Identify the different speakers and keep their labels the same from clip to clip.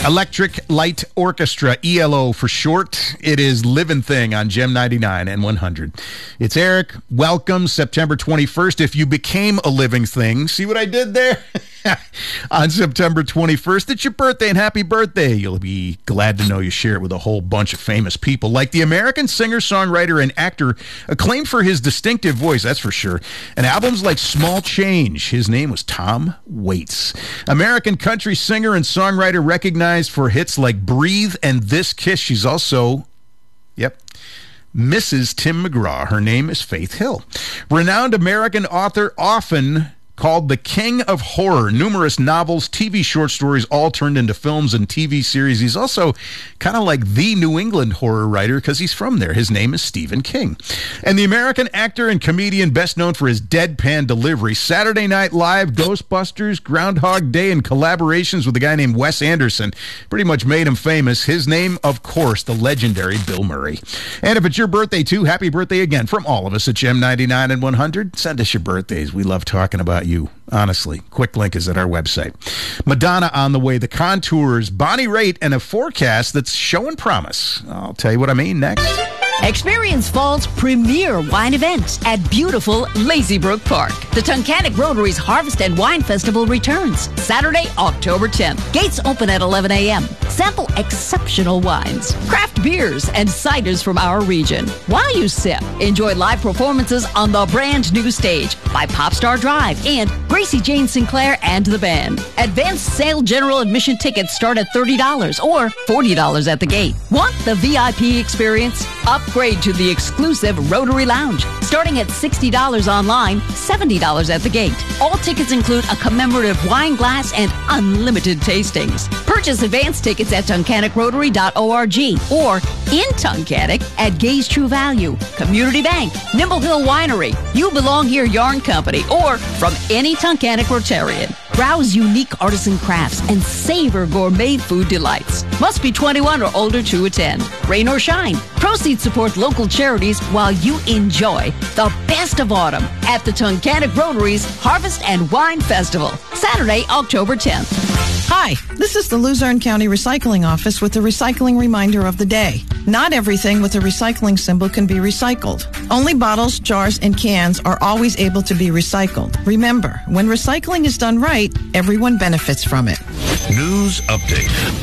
Speaker 1: Electric Light Orchestra, ELO for short. It is Livin' Thing on Gem 99 and 100. It's Eric. Welcome, September 21st. If you became a living thing, see what I did there? On September 21st, it's your birthday, and happy birthday. You'll be glad to know you share it with a whole bunch of famous people, like the American singer, songwriter, and actor acclaimed for his distinctive voice, that's for sure, and albums like Small Change. His name was Tom Waits. American country singer and songwriter recognized for hits like Breathe and This Kiss. She's also, Mrs. Tim McGraw. Her name is Faith Hill. Renowned American author, often called the King of Horror. Numerous novels, TV short stories, all turned into films and TV series. He's also kind of like the New England horror writer because he's from there. His name is Stephen King. And the American actor and comedian best known for his deadpan delivery, Saturday Night Live, Ghostbusters, Groundhog Day, and collaborations with a guy named Wes Anderson pretty much made him famous. His name, of course, the legendary Bill Murray. And if it's your birthday too, happy birthday again from all of us at Gem 99 and 100. Send us your birthdays. We love talking about you, honestly. Quick link is at our website. Madonna on the way, the Contours, Bonnie Raitt, and a forecast that's showing promise. I'll tell you what I mean next.
Speaker 2: Experience fall's premier wine event at beautiful Lazy Brook Park. The Tunkhannock Rotary's Harvest and Wine Festival returns Saturday, October 10th. Gates open at 11 a.m. Sample exceptional wines, craft beers, and ciders from our region. While you sip, enjoy live performances on the brand new stage by Popstar Drive and Gracie Jane Sinclair and the band. Advanced sale general admission tickets start at $30 or $40 at the gate. Want the VIP experience? Upgrade to the exclusive Rotary Lounge, starting at $60 online, $70 at the gate. All tickets include a commemorative wine glass and unlimited tastings. Purchase advance tickets at tunkhanockrotary.org or in Tunkhannock at Gay's True Value, Community Bank, Nimble Hill Winery, You Belong Here Yarn Company, or from any Tunkhannock Rotarian. Browse unique artisan crafts and savor gourmet food delights. Must be 21 or older to attend. Rain or shine, proceeds support local charities while you enjoy the best of autumn at the Tunkhannock Rotary's Harvest and Wine Festival, Saturday, October 10th.
Speaker 3: Hi, this is the Luzerne County Recycling Office with the recycling reminder of the day. Not everything with a recycling symbol can be recycled. Only bottles, jars, and cans are always able to be recycled. Remember, when recycling is done right, everyone benefits from it.
Speaker 4: News update.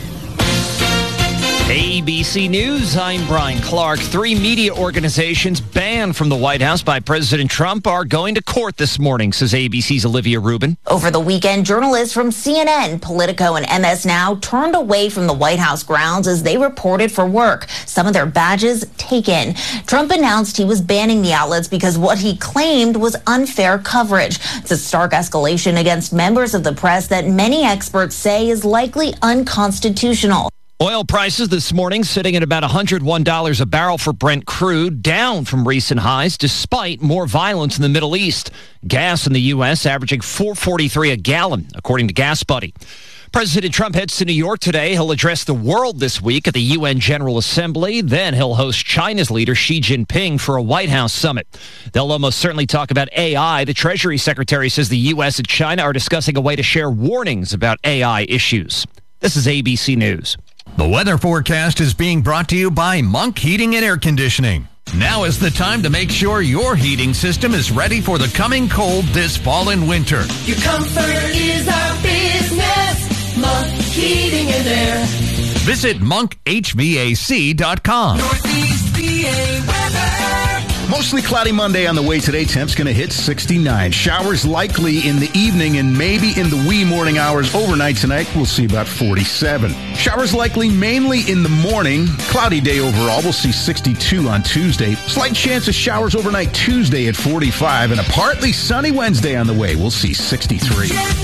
Speaker 5: ABC News, I'm Brian Clark. 3 media organizations banned from the White House by President Trump are going to court this morning, says ABC's Olivia Rubin.
Speaker 6: Over the weekend, journalists from CNN, Politico, and MS Now turned away from the White House grounds as they reported for work. Some of their badges taken. Trump announced he was banning the outlets because what he claimed was unfair coverage. It's a stark escalation against members of the press that many experts say is likely unconstitutional.
Speaker 5: Oil prices this morning sitting at about $101 a barrel for Brent crude, down from recent highs despite more violence in the Middle East. Gas in the U.S. averaging $4.43 a gallon, according to Gas Buddy. President Trump heads to New York today. He'll address the world this week at the UN General Assembly. Then he'll host China's leader Xi Jinping for a White House summit. They'll almost certainly talk about AI. The Treasury Secretary says the U.S. and China are discussing a way to share warnings about AI issues. This is ABC News.
Speaker 4: The weather forecast is being brought to you by Monk Heating and Air Conditioning. Now is the time to make sure your heating system is ready for the coming cold this fall and winter.
Speaker 7: Your comfort is our business. Monk Heating and Air.
Speaker 4: Visit monkhvac.com.
Speaker 7: Northeast PA weather.
Speaker 1: Mostly cloudy Monday on the way today. Temps going to hit 69. Showers likely in the evening and maybe in the wee morning hours. Overnight tonight, we'll see about 47. Showers likely mainly in the morning. Cloudy day overall. We'll see 62 on Tuesday. Slight chance of showers overnight Tuesday at 45. And a partly sunny Wednesday on the way. We'll see 63.